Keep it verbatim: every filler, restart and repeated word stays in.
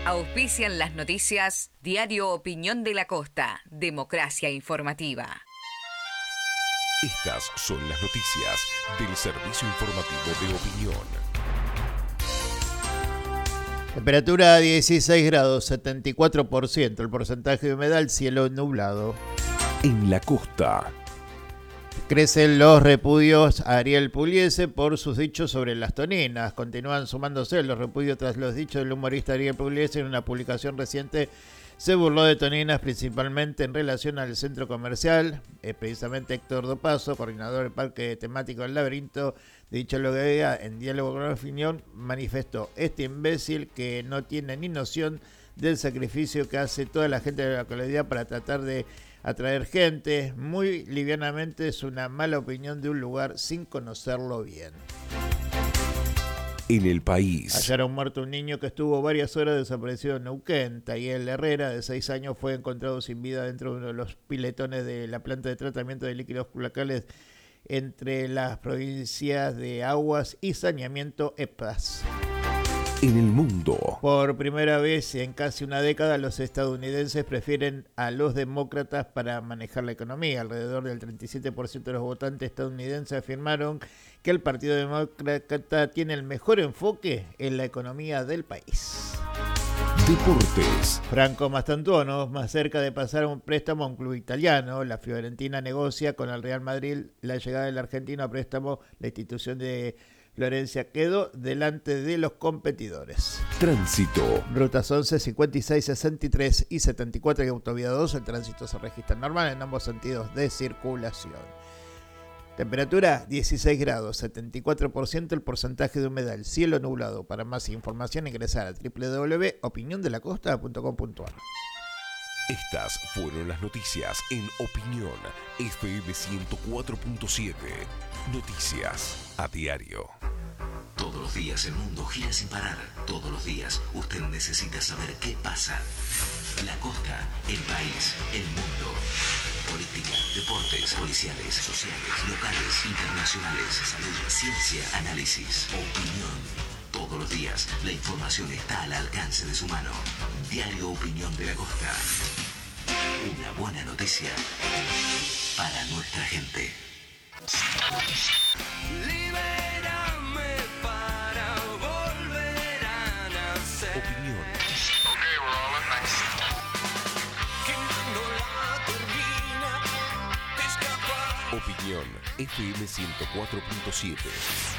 Auspician las noticias Diario Opinión de la Costa, Democracia Informativa. Estas son las noticias del Servicio Informativo de Opinión. Temperatura dieciséis grados, setenta y cuatro por ciento. El porcentaje de humedad, cielo nublado. En la costa. Crecen los repudios a Ariel Pugliese por sus dichos sobre las toninas. Continúan sumándose los repudios tras los dichos del humorista Ariel Pugliese. En una publicación reciente se burló de toninas principalmente en relación al centro comercial. Eh, precisamente Héctor Dopazo, coordinador del parque temático del Laberinto, dicho lo que diga, en diálogo con la opinión, manifestó: este imbécil que no tiene ni noción del sacrificio que hace toda la gente de la localidad para tratar de atraer gente, muy livianamente es una mala opinión de un lugar sin conocerlo bien. En el país. Hallaron muerto un niño que estuvo varias horas desaparecido en Neuquén. Tayel Herrera, de seis años, fue encontrado sin vida dentro de uno de los piletones de la planta de tratamiento de líquidos cloacales entre las provincias de Aguas y Saneamiento E P A S. En el mundo. Por primera vez en casi una década, los estadounidenses prefieren a los demócratas para manejar la economía. Alrededor del treinta y siete por ciento de los votantes estadounidenses afirmaron que el Partido Demócrata tiene el mejor enfoque en la economía del país. Deportes. Franco Mastantuono, más cerca de pasar a un préstamo a un club italiano. La Fiorentina negocia con el Real Madrid la llegada del argentino a préstamo. La institución de Florencia quedó delante de los competidores. Tránsito. Rutas once, cincuenta y seis, sesenta y tres y setenta y cuatro y autovía dos. El tránsito se registra normal en ambos sentidos de circulación. Temperatura dieciséis grados, setenta y cuatro por ciento el porcentaje de humedad, el cielo nublado. Para más información ingresar a doble u doble u doble u punto opinión de la costa punto com punto a r. Estas fueron las noticias en Opinión F M ciento cuatro punto siete. Noticias a diario. Todos los días el mundo gira sin parar. Todos los días usted necesita saber qué pasa. La costa, el país, el mundo. Política, deportes, policiales, sociales, locales, internacionales, salud, ciencia, análisis, opinión. Todos los días la información está al alcance de su mano. Diario Opinión de la Costa. Una buena noticia para nuestra gente. Libérame para volver a nacer. Opinión. Okay, we're all in nice. Quemando la turbina, escapar. Opinión F M ciento cuatro punto siete.